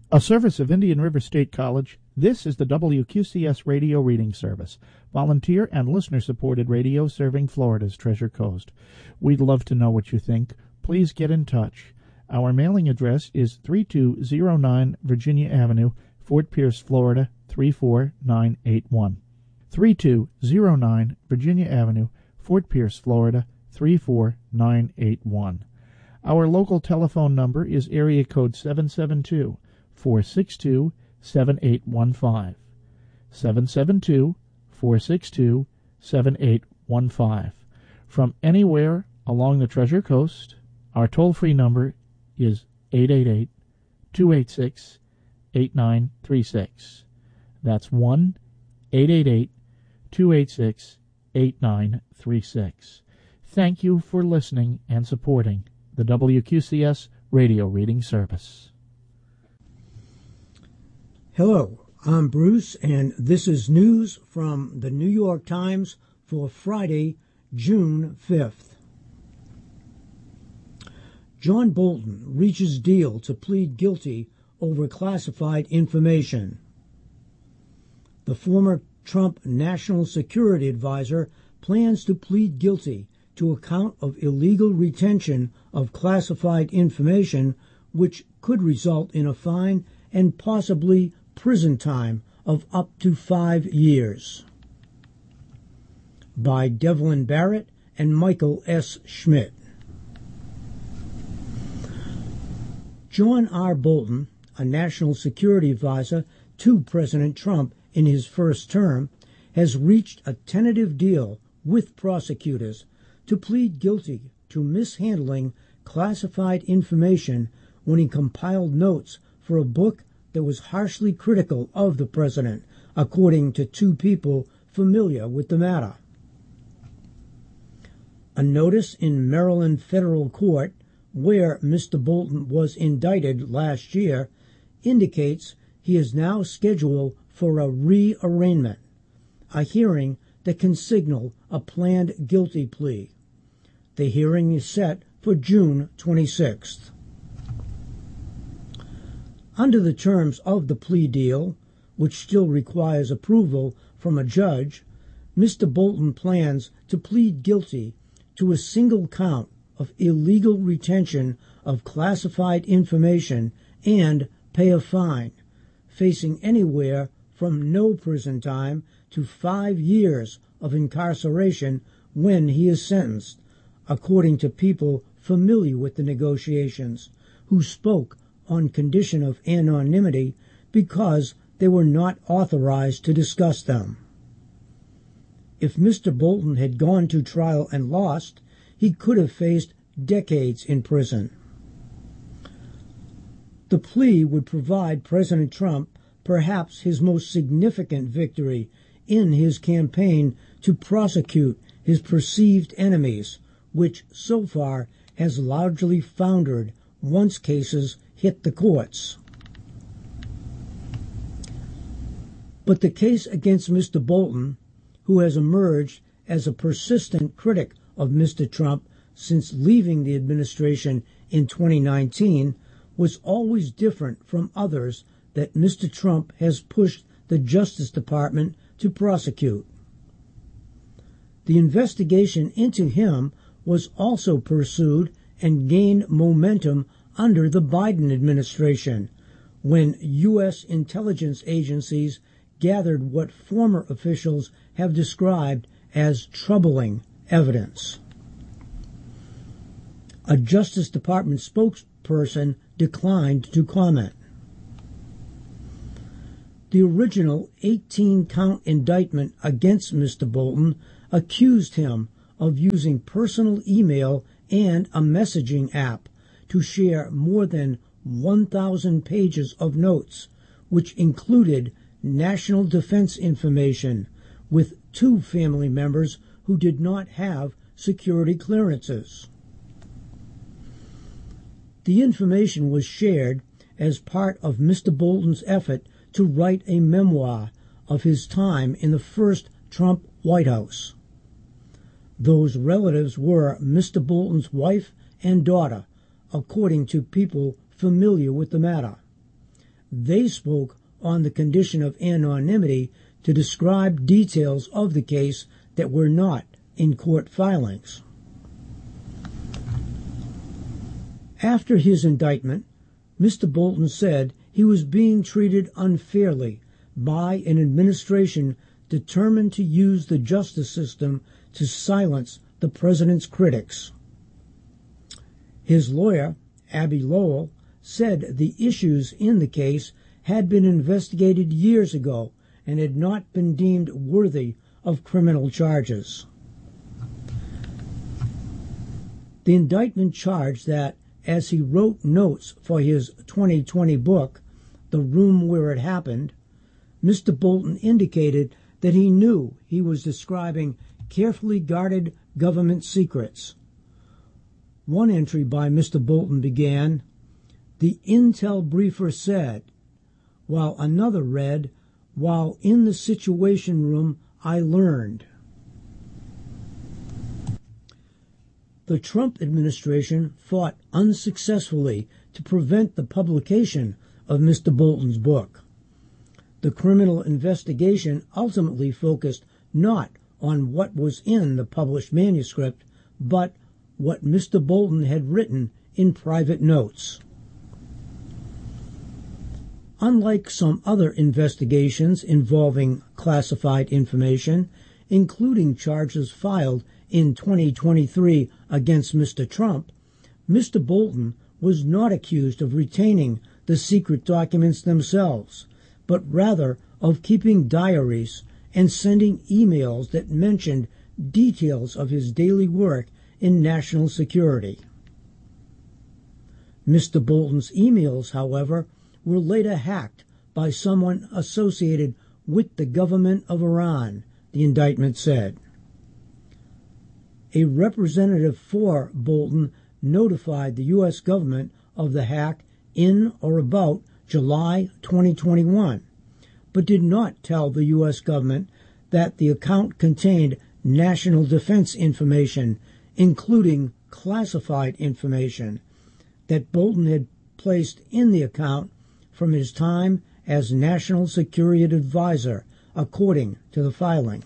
A service of Indian River State College, this is the WQCS Radio Reading Service, volunteer and listener-supported radio serving Florida's Treasure Coast. We'd love to know what you think. Please get in touch. Our mailing address is 3209 Virginia Avenue, Fort Pierce, Florida, 34981. 3209 Virginia Avenue, Fort Pierce, Florida, 34981. Our local telephone number is area code 772-462-7815. 772-462-7815. From anywhere along the Treasure Coast, our toll-free number is 888-286-8936. That's 1-888-286-8936. Thank you for listening and supporting the WQCS Radio Reading Service. Hello, I'm Bruce, and this is news from the New York Times for Friday, June 5th. John Bolton reaches deal to plead guilty over classified information. The former Trump National Security Advisor plans to plead guilty to a count of illegal retention of classified information, which could result in a fine and possibly prison time of up to 5 years. By Devlin Barrett and Michael S. Schmidt. John R. Bolton, a national security advisor to President Trump in his first term, has reached a tentative deal with prosecutors to plead guilty to mishandling classified information when he compiled notes for a book that was harshly critical of the president, according to two people familiar with the matter. A notice in Maryland federal court, where Mr. Bolton was indicted last year, indicates he is now scheduled for a rearraignment, a hearing that can signal a planned guilty plea. The hearing is set for June 26th. Under the terms of the plea deal, which still requires approval from a judge, Mr. Bolton plans to plead guilty to a single count of illegal retention of classified information and pay a fine, facing anywhere from no prison time to 5 years of incarceration when he is sentenced, according to people familiar with the negotiations, who spoke on condition of anonymity because they were not authorized to discuss them. If Mr. Bolton had gone to trial and lost, he could have faced decades in prison. The plea would provide President Trump perhaps his most significant victory in his campaign to prosecute his perceived enemies, which so far has largely foundered once cases hit the courts. But the case against Mr. Bolton, who has emerged as a persistent critic of Mr. Trump since leaving the administration in 2019, was always different from others that Mr. Trump has pushed the Justice Department to prosecute. The investigation into him was also pursued and gained momentum under the Biden administration, when U.S. intelligence agencies gathered what former officials have described as troubling evidence. A Justice Department spokesperson declined to comment. The original 18-count indictment against Mr. Bolton accused him of using personal email and a messaging app to share more than 1,000 pages of notes, which included national defense information, with 2 family members who did not have security clearances. The information was shared as part of Mr. Bolton's effort to write a memoir of his time in the first Trump White House. Those relatives were Mr. Bolton's wife and daughter, according to people familiar with the matter. They spoke on the condition of anonymity to describe details of the case that were not in court filings. After his indictment, Mr. Bolton said he was being treated unfairly by an administration determined to use the justice system to silence the president's critics. His lawyer, Abbe Lowell, said the issues in the case had been investigated years ago and had not been deemed worthy of criminal charges. The indictment charged that, as he wrote notes for his 2020 book, The Room Where It Happened, Mr. Bolton indicated that he knew he was describing carefully guarded government secrets. One entry by Mr. Bolton began, "The intel briefer said," while another read, "While in the Situation Room, I learned." The Trump administration fought unsuccessfully to prevent the publication of Mr. Bolton's book. The criminal investigation ultimately focused not on what was in the published manuscript, but what Mr. Bolton had written in private notes. Unlike some other investigations involving classified information, including charges filed in 2023 against Mr. Trump, Mr. Bolton was not accused of retaining the secret documents themselves, but rather of keeping diaries and sending emails that mentioned details of his daily work in national security. Mr. Bolton's emails, however, were later hacked by someone associated with the government of Iran, the indictment said. A representative for Bolton notified the U.S. government of the hack in or about July 2021, but did not tell the U.S. government that the account contained national defense information, including classified information, that Bolton had placed in the account from his time as National Security Advisor, according to the filing.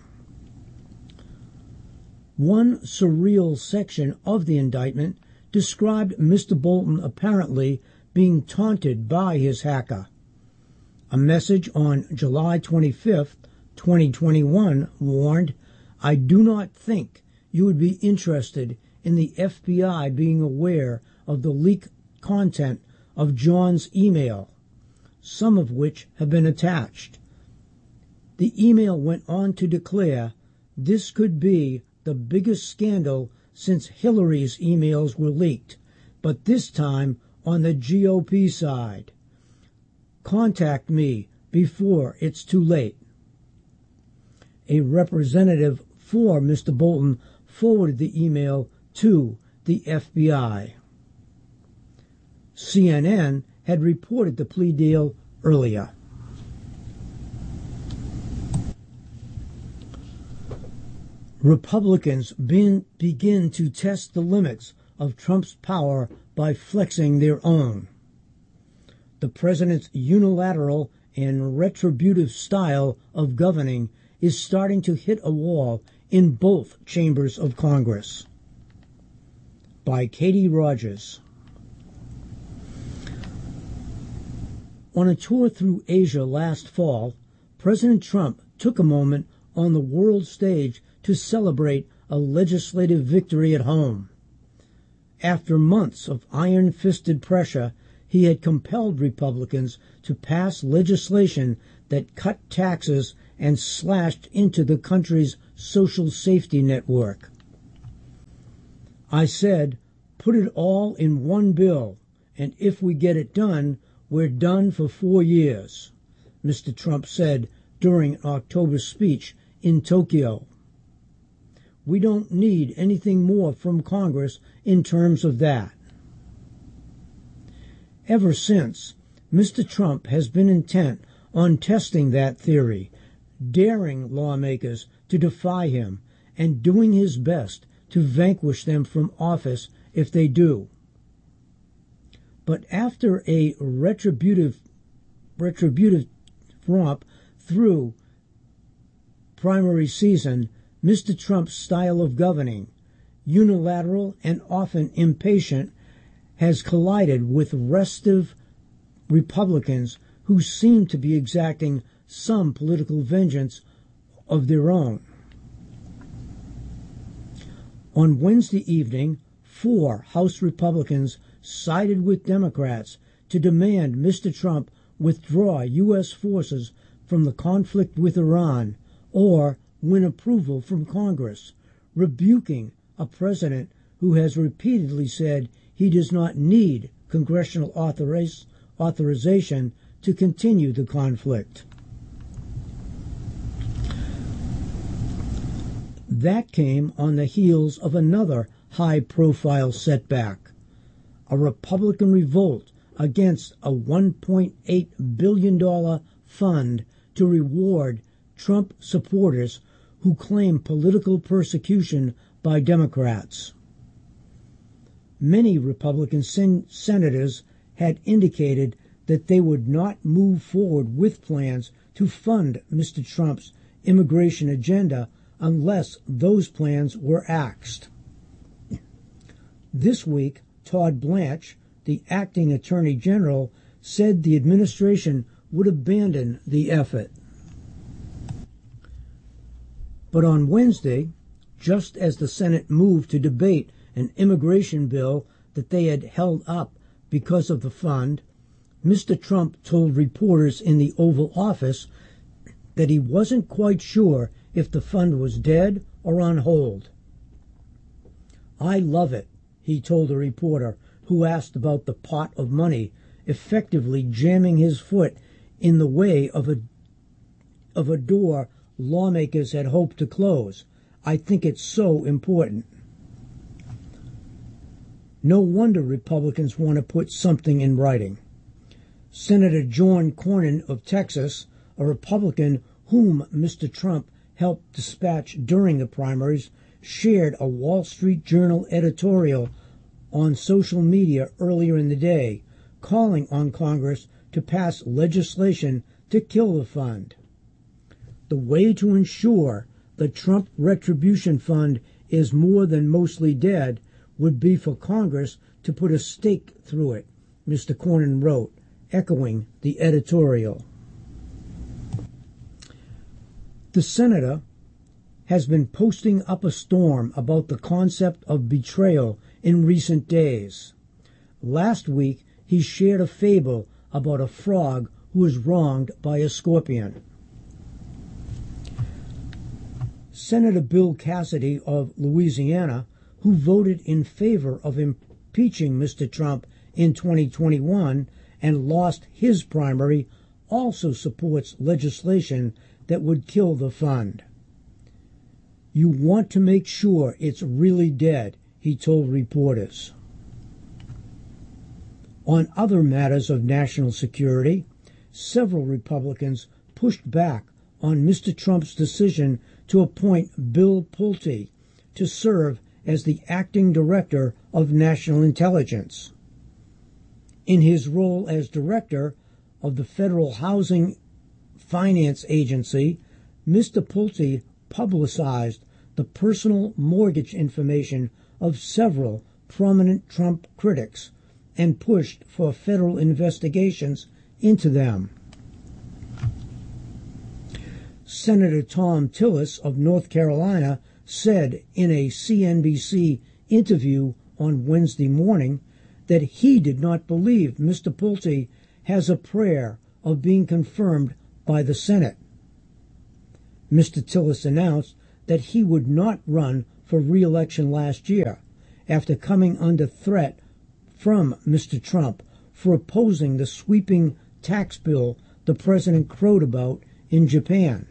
One surreal section of the indictment described Mr. Bolton apparently being taunted by his hacker. A message on July 25, 2021 warned, "I do not think you would be interested in the FBI being aware of the leaked content of John's email, some of which have been attached." The email went on to declare, "This could be the biggest scandal since Hillary's emails were leaked, but this time on the GOP side. Contact me before it's too late." A representative for Mr. Bolton forwarded the email to the FBI. CNN had reported the plea deal earlier. Republicans begin to test the limits of Trump's power by flexing their own. The president's unilateral and retributive style of governing is starting to hit a wall in both chambers of Congress. By Katie Rogers. On a tour through Asia last fall, President Trump took a moment on the world stage to celebrate a legislative victory at home. After months of iron-fisted pressure, he had compelled Republicans to pass legislation that cut taxes and slashed into the country's social safety network. "I said, put it all in one bill, and if we get it done, we're done for 4 years," Mr. Trump said during an October speech in Tokyo. "We don't need anything more from Congress in terms of that." Ever since, Mr. Trump has been intent on testing that theory, daring lawmakers to defy him, and doing his best to vanquish them from office if they do. But after a retributive retributive romp through primary season, Mr. Trump's style of governing, unilateral and often impatient, has collided with restive Republicans who seem to be exacting some political vengeance of their own. On Wednesday evening, 4 House Republicans sided with Democrats to demand Mr. Trump withdraw U.S. forces from the conflict with Iran or win approval from Congress, rebuking a president who has repeatedly said he does not need congressional authorization to continue the conflict. That came on the heels of another high-profile setback, a Republican revolt against a $1.8 billion fund to reward Trump supporters who claim political persecution by Democrats. Many Republican senators had indicated that they would not move forward with plans to fund Mr. Trump's immigration agenda unless those plans were axed. This week, Todd Blanche, the acting Attorney General, said the administration would abandon the effort. But on Wednesday, just as the Senate moved to debate an immigration bill that they had held up because of the fund, Mr. Trump told reporters in the Oval Office that he wasn't quite sure if the fund was dead or on hold. "I love it," he told a reporter who asked about the pot of money, effectively jamming his foot in the way of a door lawmakers had hoped to close. "I think it's so important." No wonder Republicans want to put something in writing. Senator John Cornyn of Texas, a Republican whom Mr. Trump helped dispatch during the primaries, shared a Wall Street Journal editorial on social media earlier in the day, calling on Congress to pass legislation to kill the fund. The way to ensure the Trump Retribution Fund is more than mostly dead would be for Congress to put a stake through it, Mr. Cornyn wrote, echoing the editorial. The senator has been posting up a storm about the concept of betrayal in recent days. Last week, he shared a fable about a frog who was wronged by a scorpion. Senator Bill Cassidy of Louisiana, who voted in favor of impeaching Mr. Trump in 2021 and lost his primary, also supports legislation that would kill the fund. "You want to make sure it's really dead," he told reporters. On other matters of national security, several Republicans pushed back on Mr. Trump's decision to appoint Bill Pulte to serve as the acting director of national intelligence. In his role as director of the Federal Housing Finance Agency, Mr. Pulte publicized the personal mortgage information of several prominent Trump critics and pushed for federal investigations into them. Senator Thom Tillis of North Carolina said in a CNBC interview on Wednesday morning that he did not believe Mr. Pulte has a prayer of being confirmed by the Senate. Mr. Tillis announced that he would not run for re-election last year after coming under threat from Mr. Trump for opposing the sweeping tax bill the president crowed about in Japan.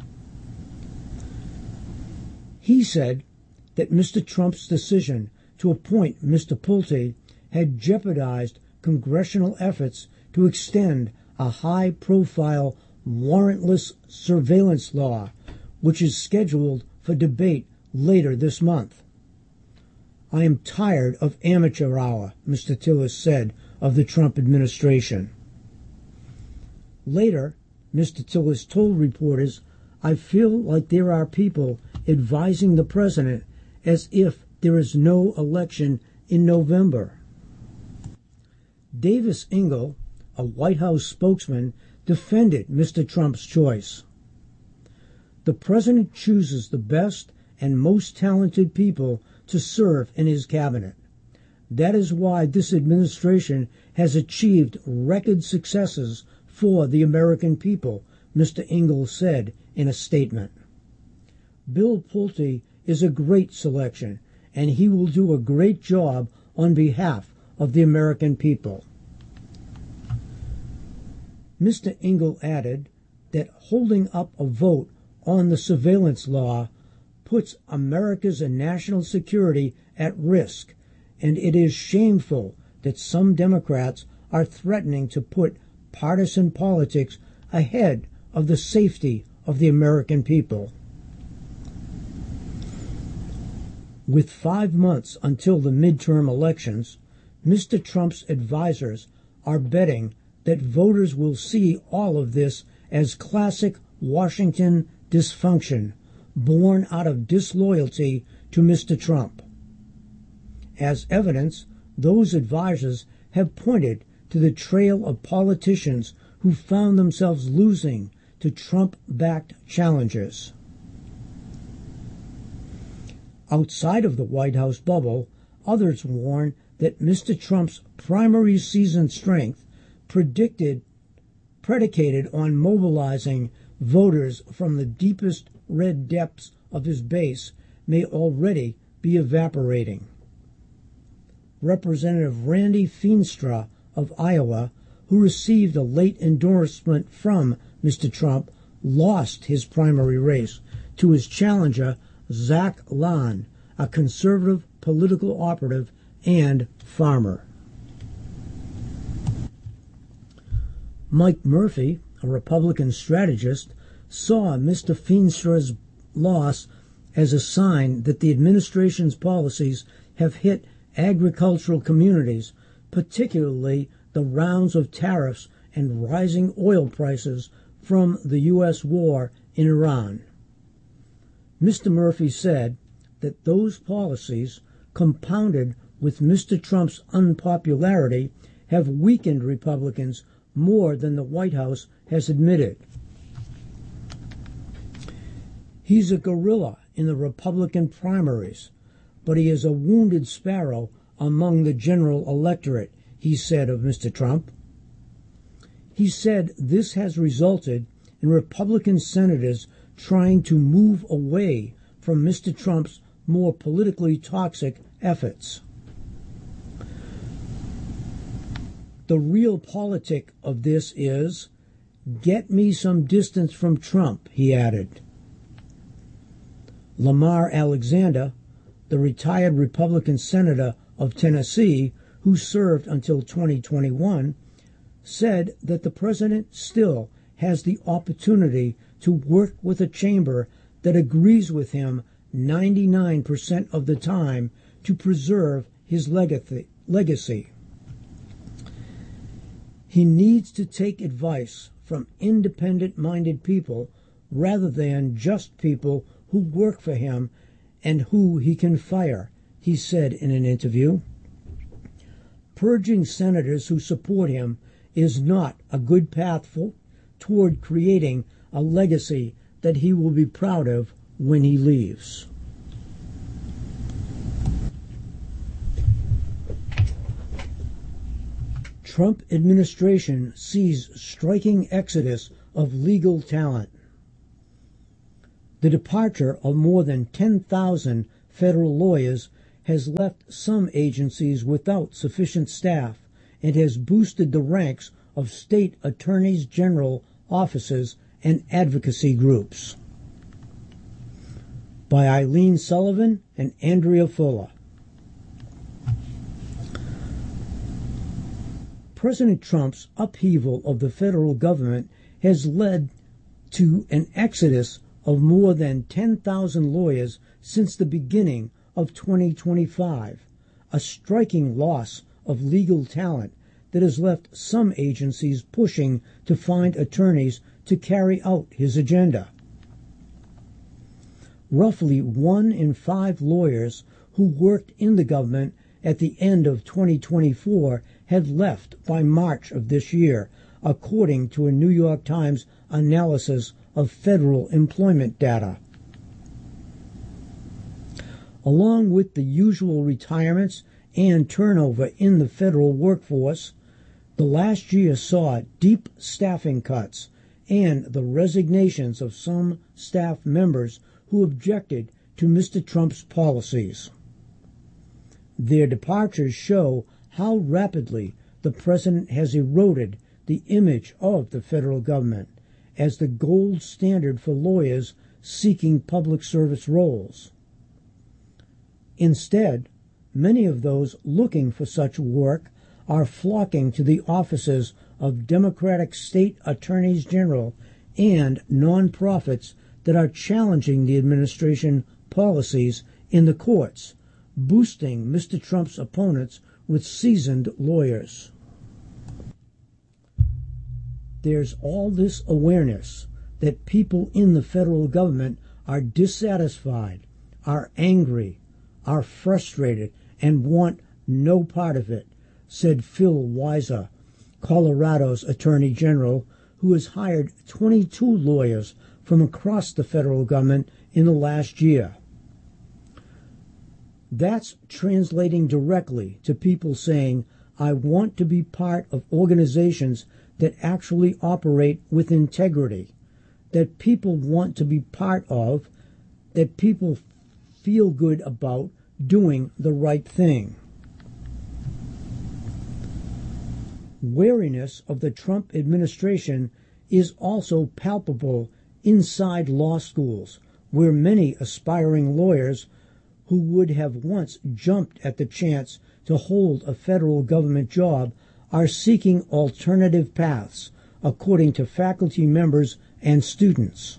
He said that Mr. Trump's decision to appoint Mr. Pulte had jeopardized congressional efforts to extend a high-profile warrantless surveillance law, which is scheduled for debate later this month. "I am tired of amateur hour," Mr. Tillis said of the Trump administration. Later, Mr. Tillis told reporters, "I feel like there are people advising the president as if there is no election in November." Davis Ingle, a White House spokesman, defended Mr. Trump's choice. "The president chooses the best and most talented people to serve in his cabinet. That is why this administration has achieved record successes for the American people," Mr. Ingle said in a statement. "Bill Pulte is a great selection, and he will do a great job on behalf of the American people." Mr. Ingle added that holding up a vote on the surveillance law puts America's national security at risk, and it is shameful that some Democrats are threatening to put partisan politics ahead of the safety of the American people. With 5 months until the midterm elections, Mr. Trump's advisers are betting that voters will see all of this as classic Washington dysfunction born out of disloyalty to Mr. Trump. As evidence, those advisers have pointed to the trail of politicians who found themselves losing to Trump-backed challengers. Outside of the White House bubble, others warn that Mr. Trump's primary season strength, predicated on mobilizing voters from the deepest red depths of his base, may already be evaporating. Representative Randy Feenstra of Iowa, who received a late endorsement from Mr. Trump, lost his primary race to his challenger, Zach Lahn, a conservative political operative and farmer. Mike Murphy, a Republican strategist, saw Mr. Feenstra's loss as a sign that the administration's policies have hit agricultural communities, particularly the rounds of tariffs and rising oil prices from the U.S. war in Iran. Mr. Murphy said that those policies, compounded with Mr. Trump's unpopularity, have weakened Republicans more than the White House has admitted. "He's a guerrilla in the Republican primaries, but he is a wounded sparrow among the general electorate," he said of Mr. Trump. He said this has resulted in Republican senators trying to move away from Mr. Trump's more politically toxic efforts. "The real politic of this is, get me some distance from Trump," he added. Lamar Alexander, the retired Republican senator of Tennessee, who served until 2021, said that the president still has the opportunity to work with a chamber that agrees with him 99% of the time to preserve his legacy. He needs to take advice from independent-minded people rather than just people who work for him and who he can fire, he said in an interview. Purging senators who support him is not a good path toward creating a legacy that he will be proud of when he leaves. Trump administration sees striking exodus of legal talent. The departure of more than 10,000 federal lawyers has left some agencies without sufficient staff and has boosted the ranks of state attorneys general offices and advocacy groups. By Eileen Sullivan and Andrea Fuller. President Trump's upheaval of the federal government has led to an exodus of more than 10,000 lawyers since the beginning of 2025, a striking loss of legal talent that has left some agencies pushing to find attorneys to carry out his agenda. Roughly 1 in 5 lawyers who worked in the government at the end of 2024 had left by March of this year, according to a New York Times analysis of federal employment data. Along with the usual retirements and turnover in the federal workforce, the last year saw deep staffing cuts and the resignations of some staff members who objected to Mr. Trump's policies. Their departures show how rapidly the president has eroded the image of the federal government as the gold standard for lawyers seeking public service roles. Instead, many of those looking for such work are flocking to the offices of Democratic state attorneys general and nonprofits that are challenging the administration policies in the courts, boosting Mr. Trump's opponents with seasoned lawyers. There's all this awareness that people in the federal government are dissatisfied, are angry, are frustrated, and want no part of it, said Phil Weiser, Colorado's Attorney General, who has hired 22 lawyers from across the federal government in the last year. That's translating directly to people saying, I want to be part of organizations that actually operate with integrity, that people want to be part of, that people feel good about doing the right thing. Wariness of the Trump administration is also palpable inside law schools, where many aspiring lawyers who would have once jumped at the chance to hold a federal government job are seeking alternative paths, according to faculty members and students.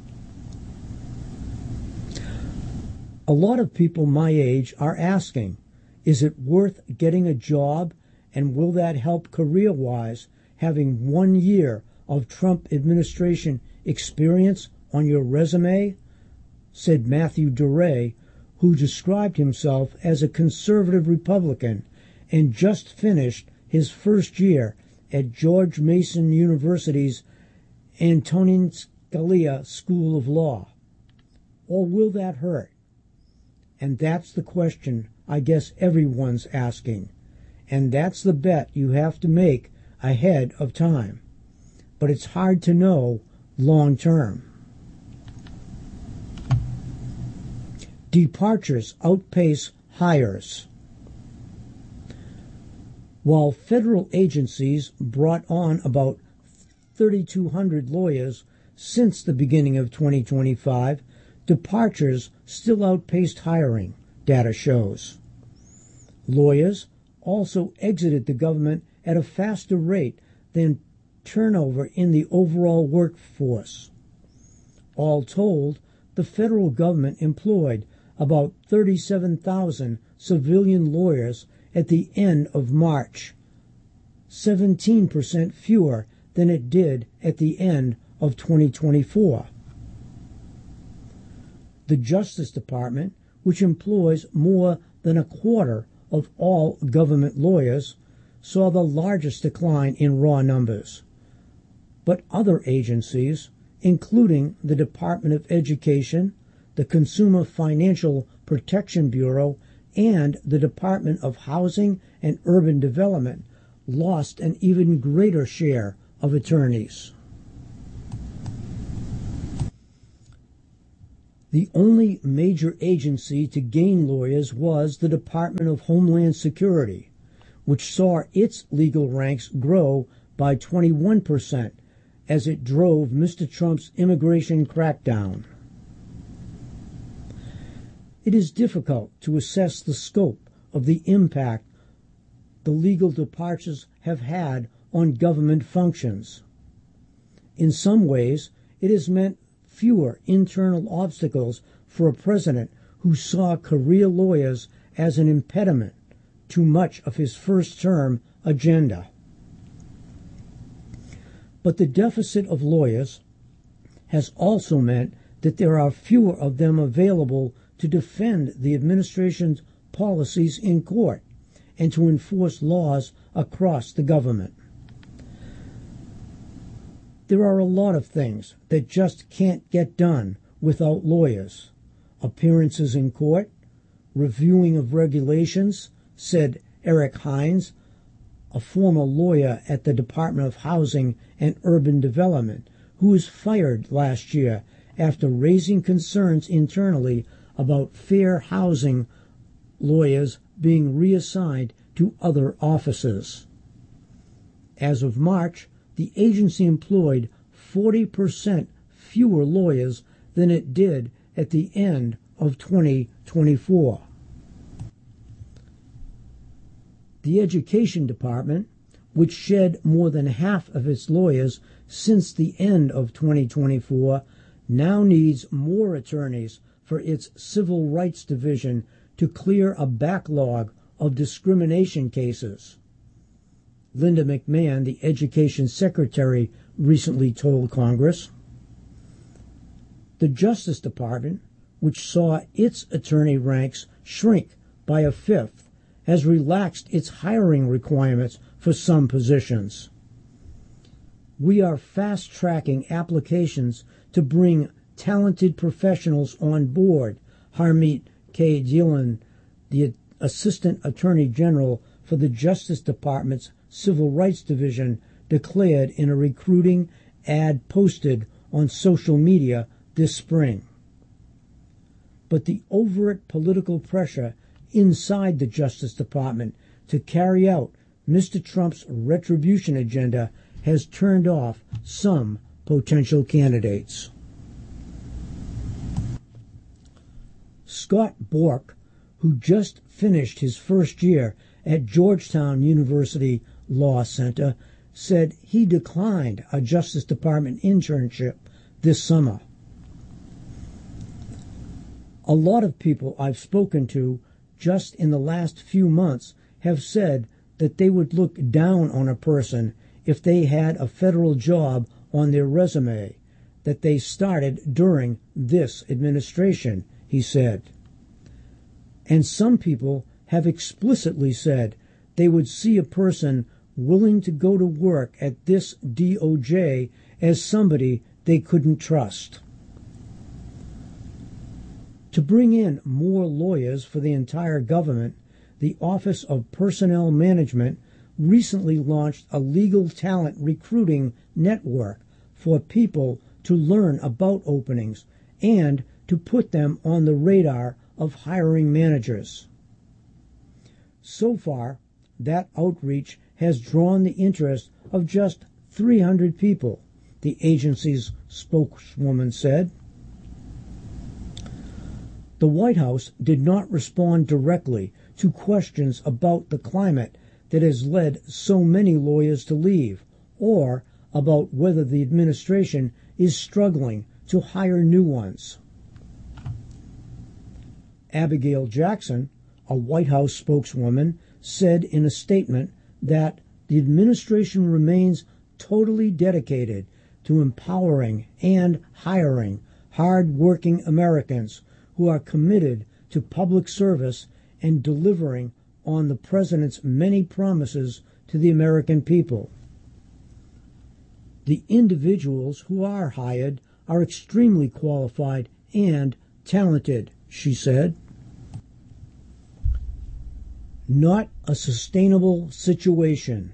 A lot of people my age are asking, is it worth getting a job, and will that help career-wise, having 1 year of Trump administration experience on your resume? Said Matthew DeRay, who described himself as a conservative Republican and just finished his first year at George Mason University's Antonin Scalia School of Law. Or will that hurt? And that's the question I guess everyone's asking. And that's the bet you have to make ahead of time. But it's hard to know long term. Departures outpace hires. While federal agencies brought on about 3,200 lawyers since the beginning of 2025, departures still outpaced hiring, data shows. Lawyers also exited the government at a faster rate than turnover in the overall workforce. All told, the federal government employed about 37,000 civilian lawyers at the end of March, 17% fewer than it did at the end of 2024. The Justice Department, which employs more than a quarter of all government lawyers, saw the largest decline in raw numbers. But other agencies, including the Department of Education, the Consumer Financial Protection Bureau, and the Department of Housing and Urban Development, lost an even greater share of attorneys. The only major agency to gain lawyers was the Department of Homeland Security, which saw its legal ranks grow by 21% as it drove Mr. Trump's immigration crackdown. It is difficult to assess the scope of the impact the legal departures have had on government functions. In some ways, it has meant fewer internal obstacles for a president who saw career lawyers as an impediment to much of his first-term agenda. But the deficit of lawyers has also meant that there are fewer of them available to defend the administration's policies in court and to enforce laws across the government. There are a lot of things that just can't get done without lawyers. Appearances in court, reviewing of regulations, said Eric Hines, a former lawyer at the Department of Housing and Urban Development, who was fired last year after raising concerns internally about fair housing lawyers being reassigned to other offices. As of March, the agency employed 40% fewer lawyers than it did at the end of 2024. The Education Department, which shed more than half of its lawyers since the end of 2024, now needs more attorneys for its Civil Rights Division to clear a backlog of discrimination cases. Linda McMahon, the Education Secretary, recently told Congress. The Justice Department, which saw its attorney ranks shrink by a fifth, has relaxed its hiring requirements for some positions. We are fast-tracking applications to bring talented professionals on board, Harmeet K. Dhillon, the Assistant Attorney General for the Justice Department's Civil Rights Division, declared in a recruiting ad posted on social media this spring. But the overt political pressure inside the Justice Department to carry out Mr. Trump's retribution agenda has turned off some potential candidates. Scott Bork, who just finished his first year at Georgetown University Law Center, said he declined a Justice Department internship this summer. A lot of people I've spoken to just in the last few months have said that they would look down on a person if they had a federal job on their resume that they started during this administration, he said. And some people have explicitly said they would see a person willing to go to work at this DOJ as somebody they couldn't trust. To bring in more lawyers for the entire government, the Office of Personnel Management recently launched a legal talent recruiting network for people to learn about openings and to put them on the radar of hiring managers. So far, that outreach has drawn the interest of just 300 people, the agency's spokeswoman said. The White House did not respond directly to questions about the climate that has led so many lawyers to leave, or about whether the administration is struggling to hire new ones. Abigail Jackson, a White House spokeswoman, said in a statement that the administration remains totally dedicated to empowering and hiring hard-working Americans who are committed to public service and delivering on the president's many promises to the American people. The individuals who are hired are extremely qualified and talented, she said. Not a sustainable situation.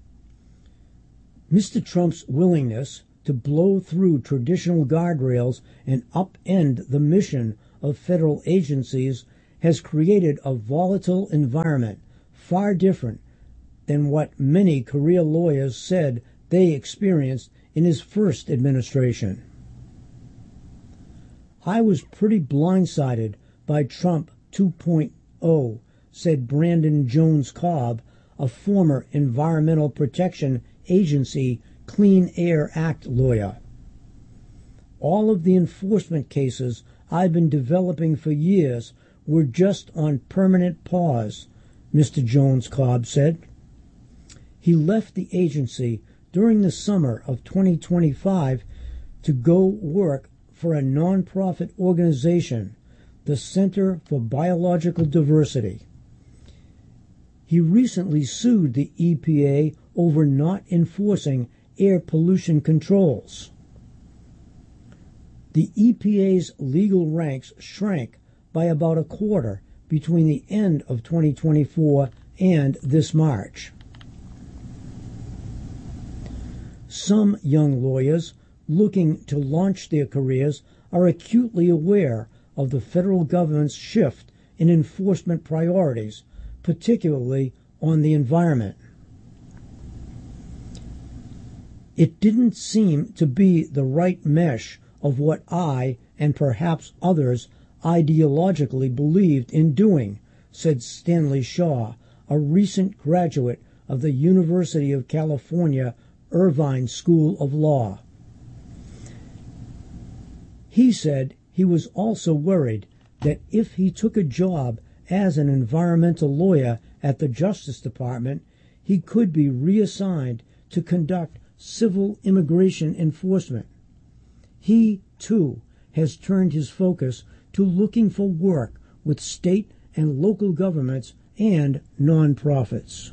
Mr. Trump's willingness to blow through traditional guardrails and upend the mission of federal agencies has created a volatile environment far different than what many career lawyers said they experienced in his first administration. I was pretty blindsided by Trump 2.0, said Brandon Jones Cobb, a former Environmental Protection Agency Clean Air Act lawyer. All of the enforcement cases I've been developing for years were just on permanent pause, Mr. Jones Cobb said. He left the agency during the summer of 2025 to go work for a nonprofit organization, the Center for Biological Diversity. He recently sued the EPA over not enforcing air pollution controls. The EPA's legal ranks shrank by about a quarter between the end of 2024 and this March. Some young lawyers looking to launch their careers are acutely aware of the federal government's shift in enforcement priorities, particularly on the environment. It didn't seem to be the right mesh of what I, and perhaps others, ideologically believed in doing, said Stanley Shaw, a recent graduate of the University of California, Irvine School of Law. He said he was also worried that if he took a job as an environmental lawyer at the Justice Department, he could be reassigned to conduct civil immigration enforcement. He, too, has turned his focus to looking for work with state and local governments and nonprofits.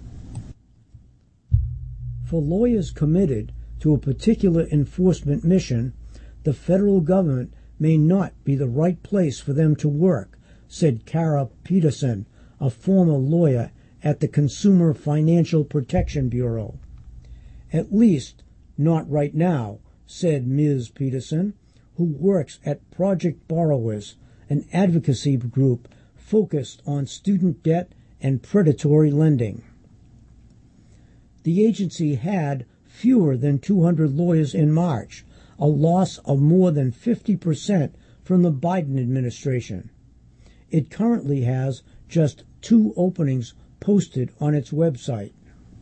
For lawyers committed to a particular enforcement mission, the federal government may not be the right place for them to work, said Kara Peterson, a former lawyer at the Consumer Financial Protection Bureau. At least not right now, said Ms. Peterson, who works at Project Borrowers, an advocacy group focused on student debt and predatory lending. The agency had fewer than 200 lawyers in March, a loss of more than 50% from the Biden administration. It currently has just 2 openings posted on its website.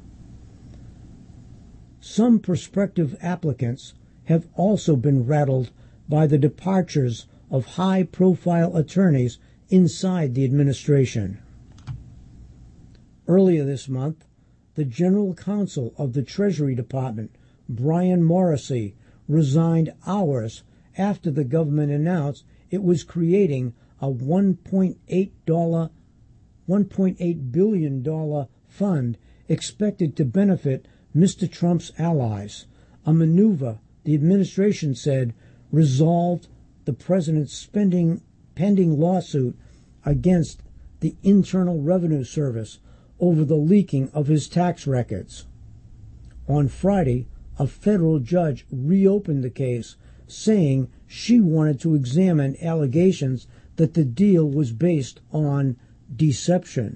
Some prospective applicants have also been rattled by the departures of high-profile attorneys inside the administration. Earlier this month, the General Counsel of the Treasury Department, Brian Morrissey, resigned hours after the government announced it was creating a $1.8 billion fund expected to benefit Mr. Trump's allies, a maneuver the administration said resolved the president's pending lawsuit against the Internal Revenue Service over the leaking of his tax records. On Friday, a federal judge reopened the case, saying she wanted to examine allegations that the deal was based on deception.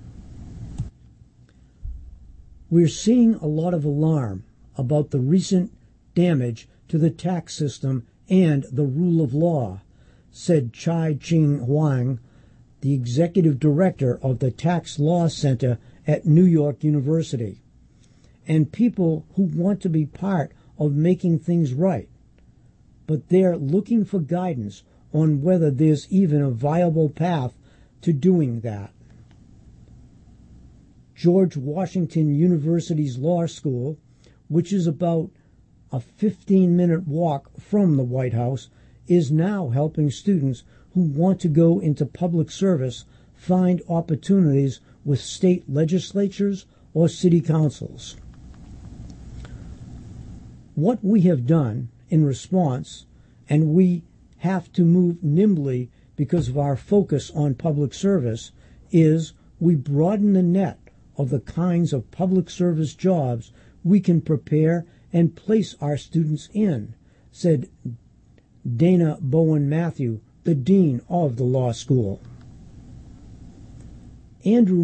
We're seeing a lot of alarm about the recent damage to the tax system and the rule of law, said Chai-Ching Huang, the executive director of the Tax Law Center at New York University, and people who want to be part of making things right. But they're looking for guidance on whether there's even a viable path to doing that. George Washington University's law school, which is about a 15-minute walk from the White House, is now helping students who want to go into public service find opportunities with state legislatures or city councils. What we have done in response, and we have to move nimbly because of our focus on public service, is we broaden the net of the kinds of public service jobs we can prepare and place our students in, said Dana Bowen Matthew, the dean of the law school. Andrew